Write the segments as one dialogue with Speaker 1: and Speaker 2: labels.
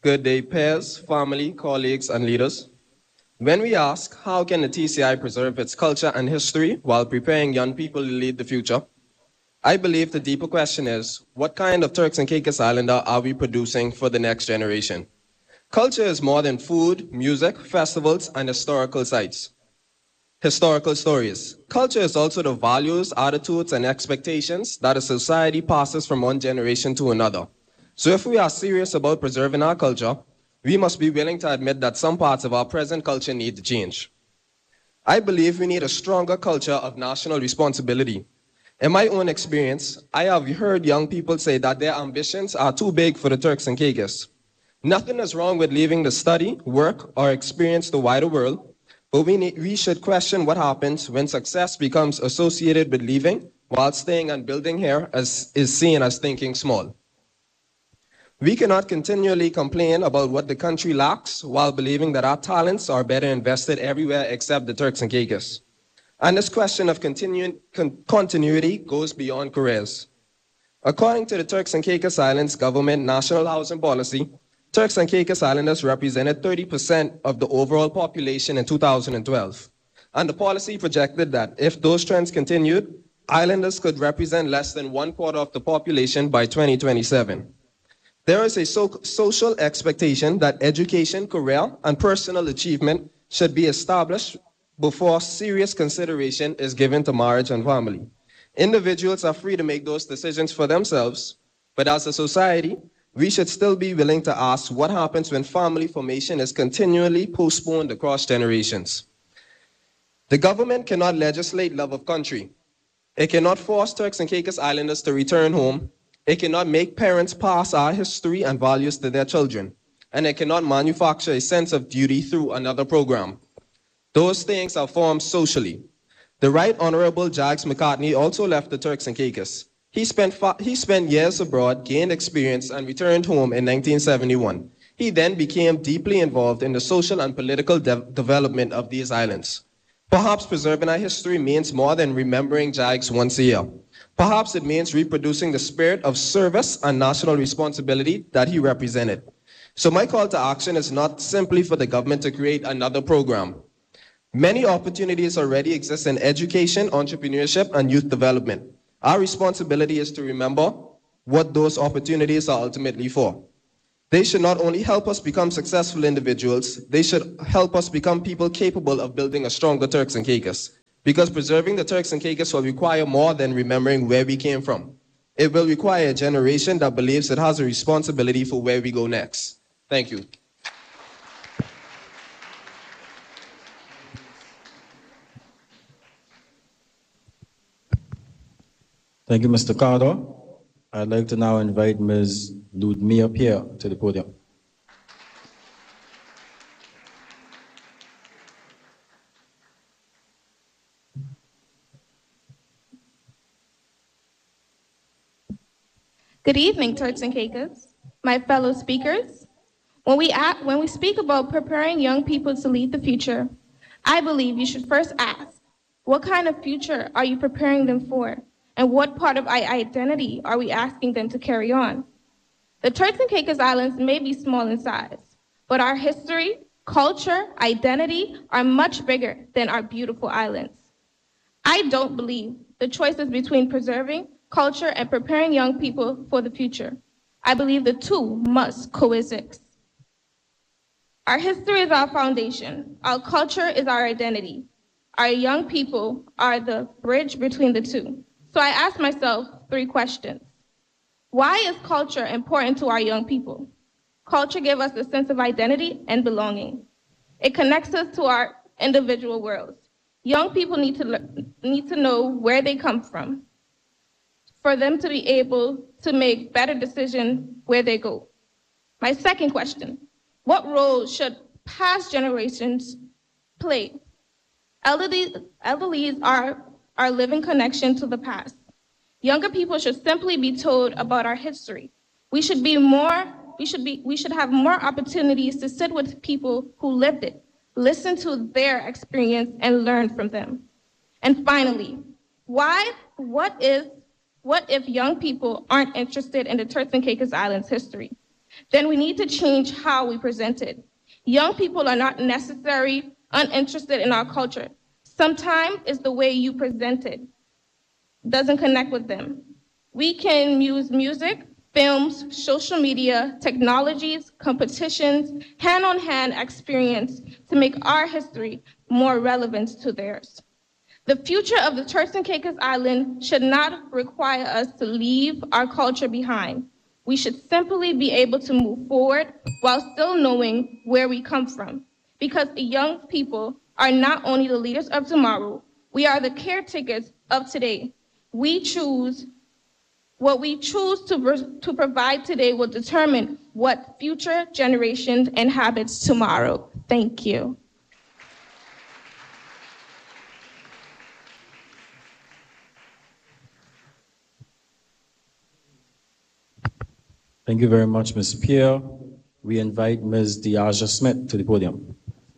Speaker 1: Good day, peers, family, colleagues, and leaders. When we ask, how can the TCI preserve its culture and history while preparing young people to lead the future? I believe the deeper question is, what kind of Turks and Caicos Islander are we producing for the next generation? Culture is more than food, music, festivals, and historical stories. Culture is also the values, attitudes, and expectations that a society passes from one generation to another. So if we are serious about preserving our culture, we must be willing to admit that some parts of our present culture need to change. I believe we need a stronger culture of national responsibility. In my own experience, I have heard young people say that their ambitions are too big for the Turks and Caicos. Nothing is wrong with leaving to study, work, or experience the wider world, but we should question what happens when success becomes associated with leaving, while staying and building here is seen as thinking small. We cannot continually complain about what the country lacks while believing that our talents are better invested everywhere except the Turks and Caicos. And this question of continuity goes beyond careers. According to the Turks and Caicos Islands Government National Housing Policy, Turks and Caicos Islanders represented 30% of the overall population in 2012. And the policy projected that if those trends continued, islanders could represent less than 1/4 of the population by 2027. There is a social expectation that education, career, and personal achievement should be established before serious consideration is given to marriage and family. Individuals are free to make those decisions for themselves, but as a society, we should still be willing to ask what happens when family formation is continually postponed across generations. The government cannot legislate love of country. It cannot force Turks and Caicos Islanders to return home. It cannot make parents pass our history and values to their children. And it cannot manufacture a sense of duty through another program. Those things are formed socially. The Right Honorable Jags McCartney also left the Turks and Caicos. He spent years abroad, gained experience, and returned home in 1971. He then became deeply involved in the social and political development of these islands. Perhaps preserving our history means more than remembering Jags once a year. Perhaps it means reproducing the spirit of service and national responsibility that he represented. So my call to action is not simply for the government to create another program. Many opportunities already exist in education, entrepreneurship, and youth development. Our responsibility is to remember what those opportunities are ultimately for. They should not only help us become successful individuals, they should help us become people capable of building a stronger Turks and Caicos. Because preserving the Turks and Caicos will require more than remembering where we came from. It will require a generation that believes it has a responsibility for where we go next. Thank you.
Speaker 2: Thank you, Mr. Carter. I'd like to now invite Ms. Ludmilla Pierre to the podium.
Speaker 3: Good evening, Turks and Caicos, my fellow speakers. When we speak about preparing young people to lead the future, I believe you should first ask, what kind of future are you preparing them for? And what part of our identity are we asking them to carry on? The Turks and Caicos Islands may be small in size, but our history, culture, identity are much bigger than our beautiful islands. I don't believe the choice is between preserving culture and preparing young people for the future. I believe the two must coexist. Our history is our foundation. Our culture is our identity. Our young people are the bridge between the two. So I asked myself 3 questions. Why is culture important to our young people? Culture gives us a sense of identity and belonging. It connects us to our individual worlds. Young people need to know where they come from for them to be able to make better decisions where they go. My second question, what role should past generations play? Elderlies are our living connection to the past. Younger people should simply be told about our history. We should have more opportunities to sit with people who lived it, listen to their experience, and learn from them. And finally, what if young people aren't interested in the Turks and Caicos Islands history? then we need to change how we present it. Young people are not necessarily uninterested in our culture. Sometimes it's the way you present it doesn't connect with them. We can use music, films, social media, technologies, competitions, hand-on-hand experience to make our history more relevant to theirs. The future of the Turks and Caicos Island should not require us to leave our culture behind. We should simply be able to move forward while still knowing where we come from. Because young people are not only the leaders of tomorrow, we are the caretakers of today. What we choose to provide today will determine what future generations inhabits tomorrow. Thank you.
Speaker 2: Thank you very much, Ms. Pierre. We invite Ms. Diaja Smith to the podium.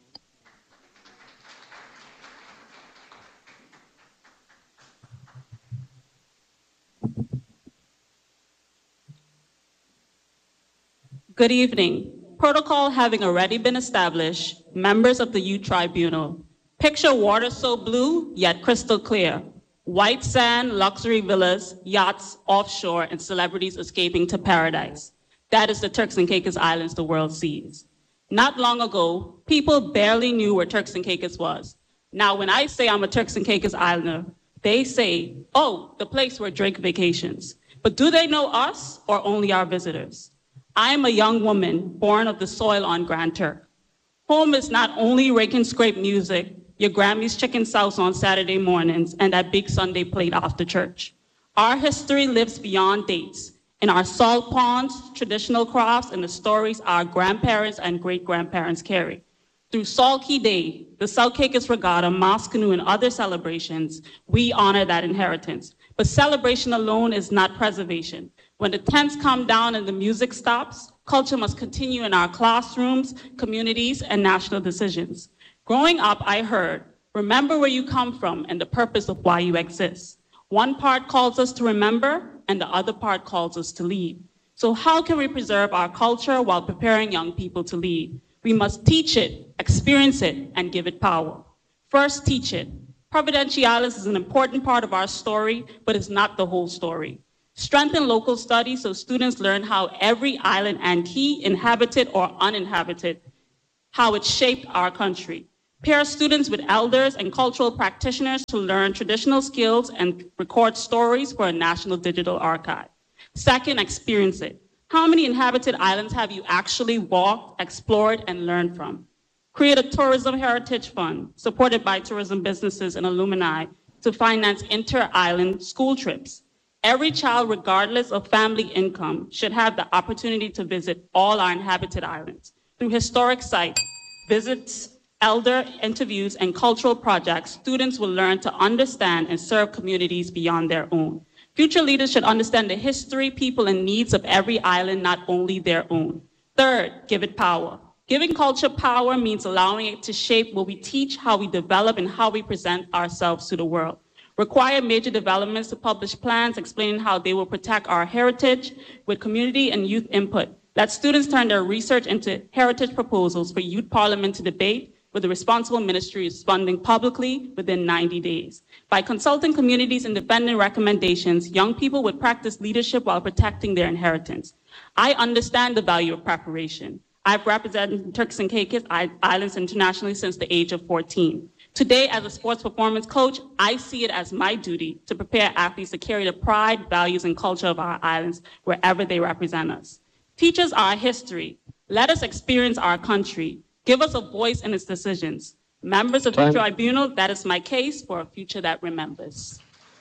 Speaker 4: Good evening. Protocol having already been established, members of the Youth Tribunal, picture water so blue, yet crystal clear. White sand, luxury villas, yachts offshore, and celebrities escaping to paradise. That is the Turks and Caicos Islands the world sees. Not long ago, people barely knew where Turks and Caicos was. Now, when I say I'm a Turks and Caicos Islander, they say, oh, the place where Drake vacations. But do they know us or only our visitors? I am a young woman born of the soil on Grand Turk. Home is not only rake and scrape music, your Grammy's chicken sauce on Saturday mornings, and that big Sunday plate after church. Our history lives beyond dates, in our salt ponds, traditional crafts, and the stories our grandparents and great-grandparents carry. Through Saltkey Day, the South Caicos Regatta, Mosque Canoe, and other celebrations, we honor that inheritance. But celebration alone is not preservation. When the tents come down and the music stops, culture must continue in our classrooms, communities, and national decisions. Growing up, I heard, remember where you come from and the purpose of why you exist. One part calls us to remember, and the other part calls us to lead. So how can we preserve our culture while preparing young people to lead? We must teach it, experience it, and give it power. First, teach it. Providenciales is an important part of our story, but it's not the whole story. Strengthen local studies so students learn how every island and key, inhabited or uninhabited, how it shaped our country. Pair students with elders and cultural practitioners to learn traditional skills and record stories for a national digital archive. Second, experience it. How many inhabited islands have you actually walked, explored, and learned from? Create a tourism heritage fund supported by tourism businesses and alumni to finance inter-island school trips. Every child, regardless of family income, should have the opportunity to visit all our inhabited islands. Through historic sites, visits, elder interviews, and cultural projects, students will learn to understand and serve communities beyond their own. Future leaders should understand the history, people, and needs of every island, not only their own. Third, give it power. Giving culture power means allowing it to shape what we teach, how we develop, and how we present ourselves to the world. Require major developments to publish plans explaining how they will protect our heritage with community and youth input. Let students turn their research into heritage proposals for youth parliament to debate, with the responsible ministry responding publicly within 90 days. By consulting communities and defending recommendations, young people would practice leadership while protecting their inheritance. I understand the value of preparation. I've represented Turks and Caicos Islands internationally since the age of 14. Today, as a sports performance coach, I see it as my duty to prepare athletes to carry the pride, values, and culture of our islands wherever they represent us. Teach us our history. Let us experience our country. Give us a voice in its decisions. Members of the tribunal, that is my case for a future that remembers.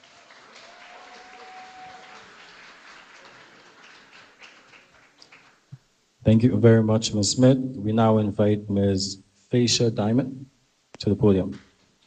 Speaker 2: Thank you very much, Ms. Smith. We now invite Ms. Facia Diamond to the podium.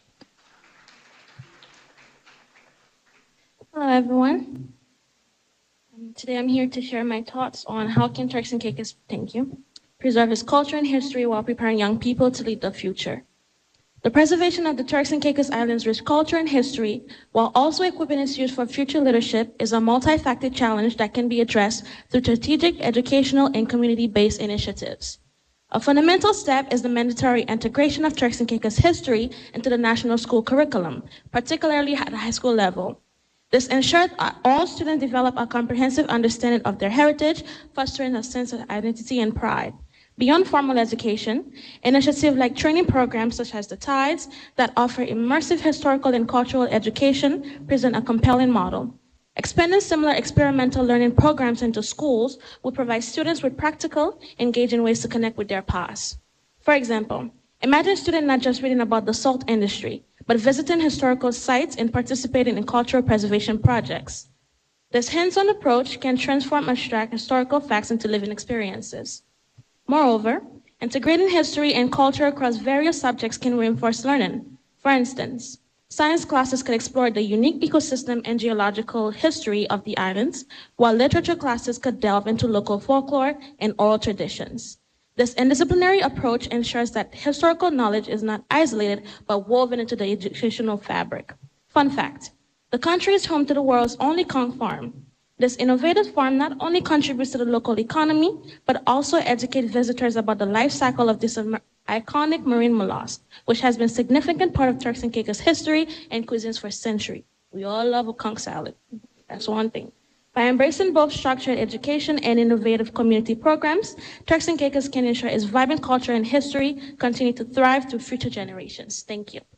Speaker 5: Hello, everyone. Today I'm here to share my thoughts on how can Turks and Caicos, preserve its culture and history while preparing young people to lead the future. The preservation of the Turks and Caicos Islands' rich culture and history, while also equipping its youth for future leadership, is a multifaceted challenge that can be addressed through strategic, educational, and community-based initiatives. A fundamental step is the mandatory integration of Turks and Caicos history into the national school curriculum, particularly at the high school level. This ensures all students develop a comprehensive understanding of their heritage, fostering a sense of identity and pride. Beyond formal education, initiatives like training programs such as the Tides that offer immersive historical and cultural education present a compelling model. Expanding similar experimental learning programs into schools will provide students with practical, engaging ways to connect with their past. For example, imagine students not just reading about the salt industry, but visiting historical sites and participating in cultural preservation projects. This hands-on approach can transform abstract historical facts into living experiences. Moreover, integrating history and culture across various subjects can reinforce learning. For instance, science classes could explore the unique ecosystem and geological history of the islands, while literature classes could delve into local folklore and oral traditions. This interdisciplinary approach ensures that historical knowledge is not isolated, but woven into the educational fabric. Fun fact, the country is home to the world's only conch farm. This innovative farm not only contributes to the local economy, but also educates visitors about the life cycle of this iconic marine mollusk, which has been a significant part of Turks and Caicos history and cuisines for centuries. We all love a conch salad. That's one thing. By embracing both structured education and innovative community programs, Turks and Caicos can ensure its vibrant culture and history continue to thrive through future generations. Thank you.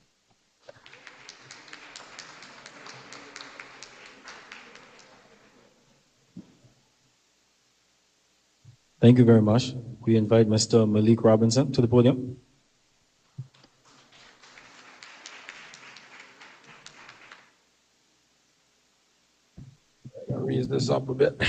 Speaker 2: Thank you very much. We invite Mr. Malik Robinson to the podium.
Speaker 6: I'll raise this up a bit.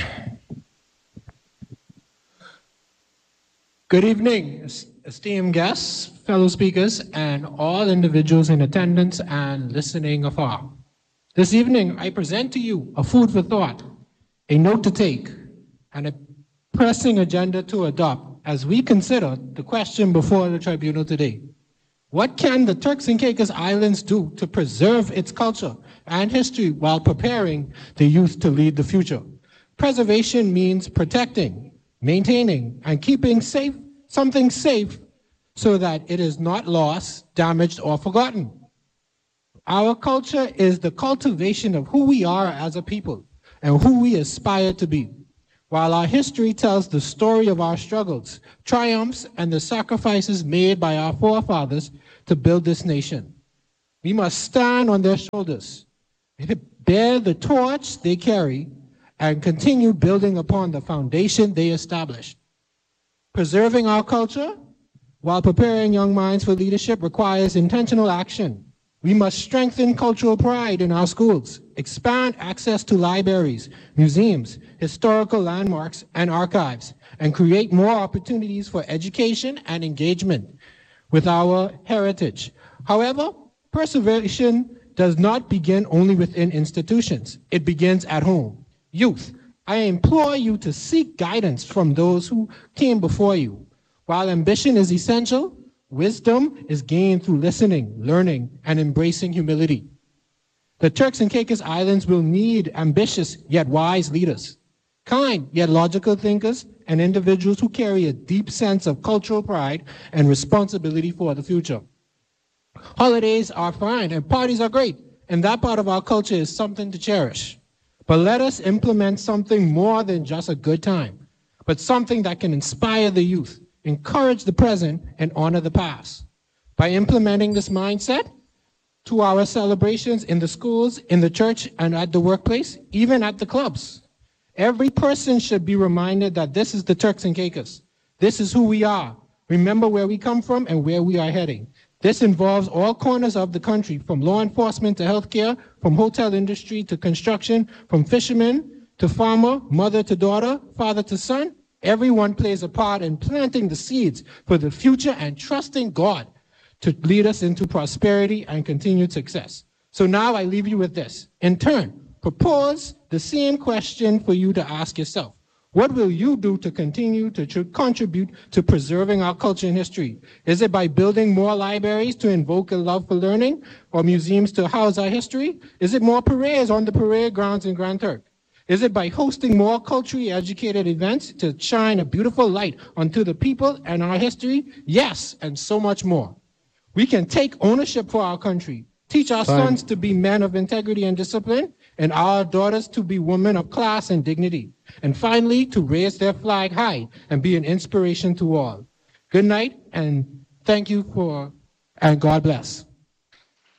Speaker 6: Good evening, esteemed guests, fellow speakers, and all individuals in attendance and listening afar. This evening, I present to you a food for thought, a note to take, and a pressing agenda to adopt as we consider the question before the tribunal today. What can the Turks and Caicos Islands do to preserve its culture and history while preparing the youth to lead the future? Preservation means protecting, maintaining, and keeping safe something safe so that it is not lost, damaged, or forgotten. Our culture is the cultivation of who we are as a people and who we aspire to be. While our history tells the story of our struggles, triumphs, and the sacrifices made by our forefathers to build this nation, we must stand on their shoulders, bear the torch they carry, and continue building upon the foundation they established. Preserving our culture while preparing young minds for leadership requires intentional action. We must strengthen cultural pride in our schools, expand access to libraries, museums, historical landmarks, and archives, and create more opportunities for education and engagement with our heritage. However, preservation does not begin only within institutions. It begins at home. Youth, I implore you to seek guidance from those who came before you. While ambition is essential, wisdom is gained through listening, learning, and embracing humility. The Turks and Caicos Islands will need ambitious yet wise leaders, kind yet logical thinkers, and individuals who carry a deep sense of cultural pride and responsibility for the future. Holidays are fine and parties are great, and that part of our culture is something to cherish. But let us implement something more than just a good time, but something that can inspire the youth, encourage the present, and honor the past. By implementing this mindset to our celebrations in the schools, in the church, and at the workplace, even at the clubs, every person should be reminded that this is the Turks and Caicos. This is who we are. Remember where we come from and where we are heading. This involves all corners of the country, from law enforcement to healthcare, from hotel industry to construction, from fishermen to farmer, mother to daughter, father to son. Everyone plays a part in planting the seeds for the future and trusting God to lead us into prosperity and continued success. So now I leave you with this. In turn, propose the same question for you to ask yourself. What will you do to continue to contribute to preserving our culture and history? Is it by building more libraries to invoke a love for learning, or museums to house our history? Is it more parades on the parade grounds in Grand Turk? Is it by hosting more culturally educated events to shine a beautiful light onto the people and our history? Yes, and so much more. We can take ownership for our country, teach our sons to be men of integrity and discipline, and our daughters to be women of class and dignity. And finally, to raise their flag high and be an inspiration to all. Good night, and thank you and God bless.